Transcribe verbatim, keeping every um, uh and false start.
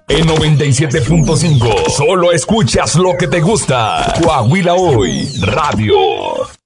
En noventa y siete punto cinco, solo escuchas lo que te gusta. Coahuila Hoy Radio.